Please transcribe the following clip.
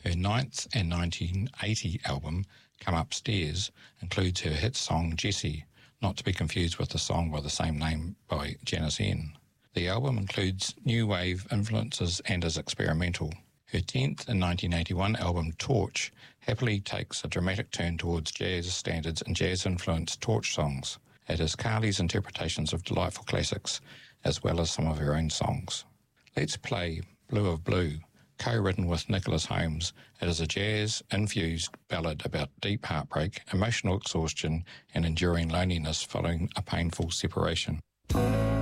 Her ninth and 1980 album, Come Upstairs, includes her hit song Jessie, not to be confused with the song by the same name by Janis Ian. The album includes new wave influences and is experimental. Her 10th and 1981 album, Torch, happily takes a dramatic turn towards jazz standards and jazz-influenced Torch songs. It is Carly's interpretations of delightful classics, as well as some of her own songs. Let's play Blue of Blue, co-written with Nicholas Holmes. It is a jazz-infused ballad about deep heartbreak, emotional exhaustion, and enduring loneliness following a painful separation.